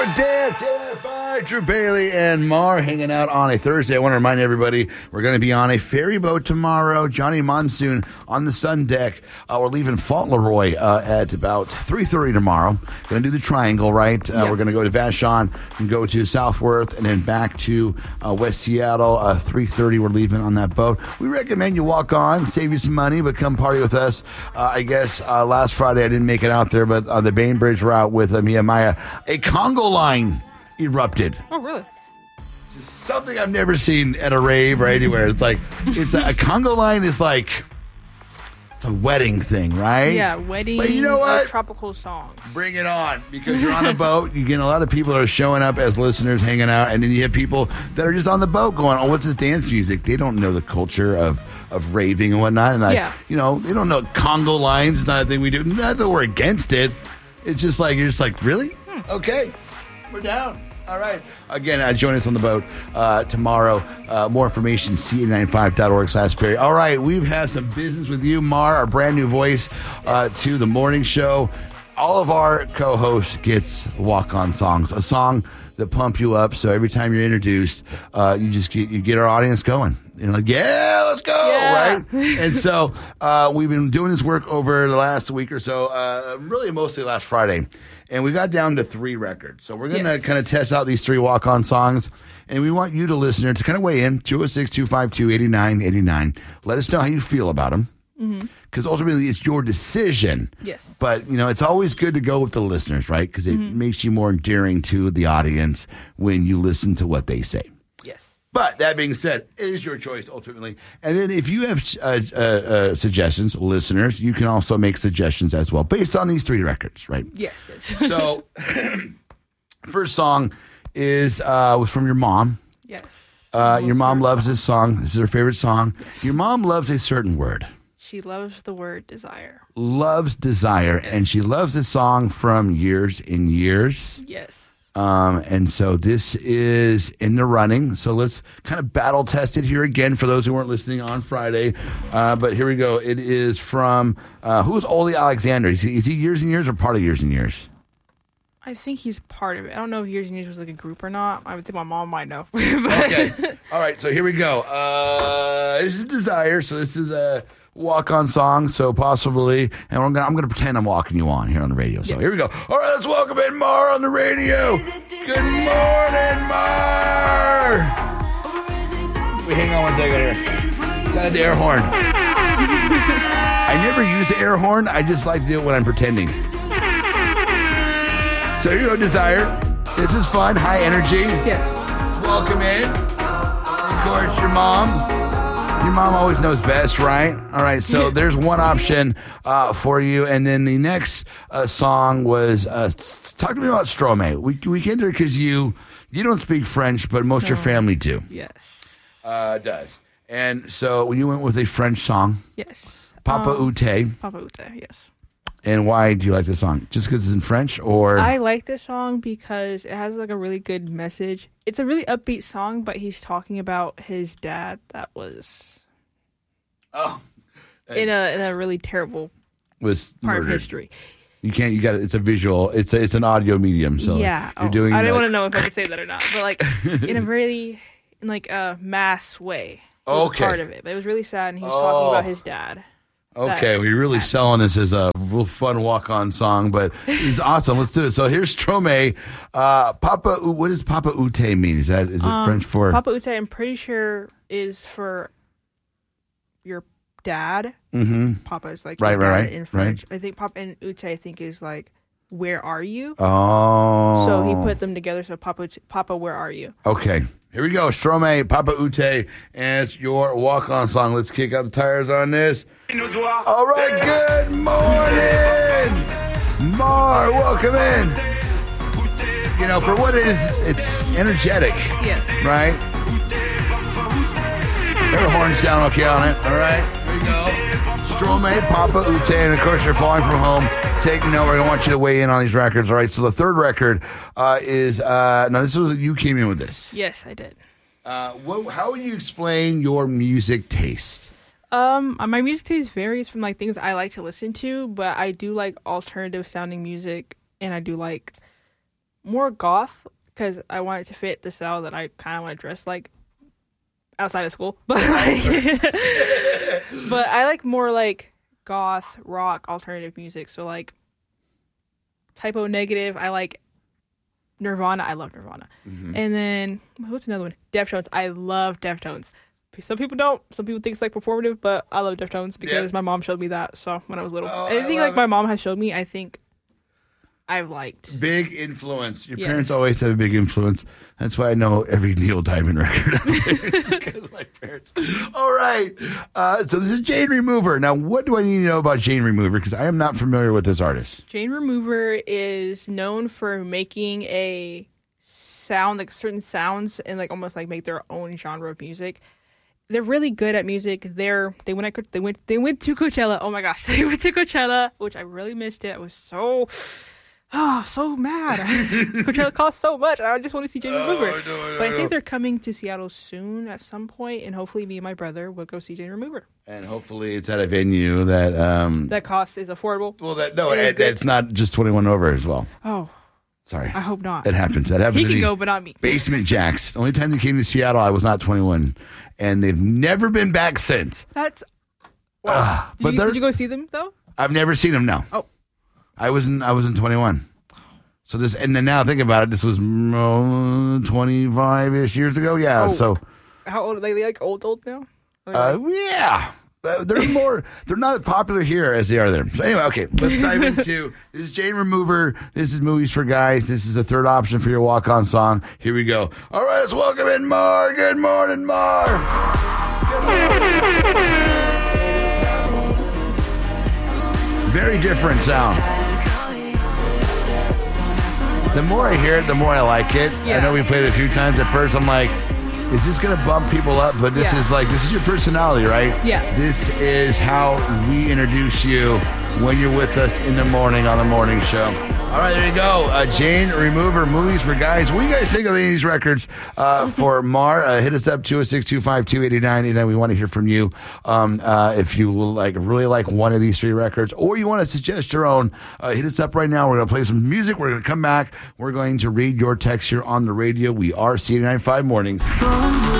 Dance LFI, Drew Bailey and Mar hanging out on a Thursday. I want to remind everybody we're going to be on a ferry boat tomorrow. Johnny Monsoon on the sun deck. We're leaving Fauntleroy at about 3:30 tomorrow. Going to do the triangle, right? We're going to go to Vashon and go to Southworth and then back to West Seattle. 3:30 we're leaving on that boat. We recommend you walk on, save you some money, but come party with us. I guess last Friday I didn't make it out there, but on the Bainbridge route with Nehemiah, a Congo line erupted. Oh, really? Something I've never seen at a rave or anywhere. It's like, it's a Congo line is like, it's a wedding thing, right? Yeah, wedding. But you know what? Tropical songs. Bring it on, because you're on a boat. You get a lot of people that are showing up as listeners, hanging out, and then you have people that are just on the boat going, oh, what's this dance music? They don't know the culture of raving and whatnot. And they don't know Congo lines. It's not a thing we do. That's what we're against it. It's just like, you're just like, really? Okay, we're down. All right. Again, join us on the boat tomorrow. More information, ca95.org/ferry. All right, we've had some business with you, Mar, our brand new voice to the morning show. All of our co-hosts gets walk-on songs, a song that pump you up. So every time you're introduced, you get our audience going. You're like, yeah, let's go, right? And so we've been doing this work over the last week or so, really mostly last Friday. And we got down to 3 records. So we're going to kind of test out these 3 walk-on songs. And we want you, the listener, to kind of weigh in, 206-252-8989. Let us know how you feel about them. Because ultimately, it's your decision. Yes. But, it's always good to go with the listeners, right? Because it makes you more endearing to the audience when you listen to what they say. Yes. But that being said, it is your choice ultimately. And then if you have suggestions, listeners, you can also make suggestions as well based on these 3 records, right? Yes. So, first song was from your mom. Yes. Your mom loves this song. This is her favorite song. Yes. Your mom loves a certain word. She loves the word desire. Loves desire. Yes. And she loves this song from years and years. Yes. And so this is in the running. So let's kind of battle test it here again for those who weren't listening on Friday. But here we go. It is from, who's Ole Alexander? Is he Years and Years or part of Years and Years? I think he's part of it. I don't know if Years and Years was like a group or not. I would think my mom might know. Okay. All right. So here we go. This is Desire. So this is a walk-on song, so possibly, and I'm gonna pretend I'm walking you on here on the radio. So here we go. All right, let's welcome in Mar on the radio. Good morning, Mar. We hang on one second here. Got the air horn. I never use the air horn. I just like to do it when I'm pretending. So here you go, Desire. This is fun, high energy. Yes. Welcome in. Of course, your mom. Your mom always knows best, right? All right, so there's one option for you. And then the next song was, talk to me about Stromae. We came there because you don't speak French, but most of your family do. Yes. Does. And so you went with a French song. Yes. Papa Oute. Papa Oute, yes. And why do you like this song? Just because it's in French, or? I like this song because it has like a really good message. It's a really upbeat song, but he's talking about his dad that was in a really terrible part of history. You can't. You got it. It's a visual. It's an audio medium. So yeah, you're doing. I didn't want to know if I could say that or not, but like in a mass way. Okay. Part of it, but it was really sad, and he was talking about his dad. Okay, we're really selling this as a real fun walk-on song, but it's awesome. Let's do it. So here's Stromae. Papa, what does Papa Oute mean? Is it French for? Papa Oute, I'm pretty sure, is for your dad. Mm-hmm. Papa is like right in French. Right. I think Papa and Oute, I think, is like, where are you? Oh. So he put them together. So Papa, where are you? Okay. Here we go. Stromae, Papa Oute, as your walk-on song. Let's kick out the tires on this. All right, good morning, Mar. Welcome in. For what it is, it's energetic. Yes. Right? Air horns sound okay on it. All right, here we go. Stromae, Papa Oute, and of course, you're flying from home. Taking over. I want you to weigh in on these records. All right, so the third record is now. This was you came in with this. Yes, I did. How would you explain your music taste? My music taste varies from like things I like to listen to, but I do like alternative sounding music, and I do like more goth because I want it to fit the style that I kind of want to dress like outside of school. But but I like more like goth, rock, alternative music. So like Typo Negative. I like Nirvana. I love Nirvana. Mm-hmm. And then what's another one? Deftones. I love Deftones. Some people don't. Some people think it's like performative, but I love Deftones because my mom showed me that. So when I was little, anything like my mom has showed me, I think I've liked. Big influence. Your parents always have a big influence. That's why I know every Neil Diamond record. Because of my parents. All right. So this is Jane Remover. Now, what do I need to know about Jane Remover? Because I am not familiar with this artist. Jane Remover is known for making a sound, like certain sounds, and like almost like make their own genre of music. They're really good at music. They went to Coachella. Oh my gosh, they went to Coachella, which I really missed it. I was so mad. Coachella costs so much. I just want to see Jane Remover. But I think they're coming to Seattle soon at some point, and hopefully me and my brother will go see Jane Remover. And hopefully it's at a venue that that cost is affordable. Well, it's not just 21 over as well. Oh. Sorry. I hope not. That happens. He can go, but not me. Basement Jacks. The only time they came to Seattle, I was not 21. And they've never been back since. That's... Wow. Did you go see them, though? I've never seen them, no. Oh. I was in 21. So this... And then now think about it. This was 25-ish years ago. Yeah, so... How old are they? Like old now? Yeah. They're not popular here as they are there. So anyway, okay, let's dive into this is Jane Remover. This is Movies for Guys. This is the third option for your walk-on song. Here we go. All right, let's welcome in Mar. Good morning, Mar. Very different sound. The more I hear it, the more I like it. Yeah. I know we played it a few times. At first, I'm like, is this going to bump people up? But this is your personality, right? Yeah. This is how we introduce you when you're with us in the morning on the morning show. All right, there you go. Jane Remover, Movies for Guys. What do you guys think of any of these records for Mar? Hit us up, 206-252-8989. We want to hear from you. If you really like one of these three records, or you want to suggest your own, hit us up right now. We're going to play some music. We're going to come back. We're going to read your text here on the radio. We are C895 Mornings.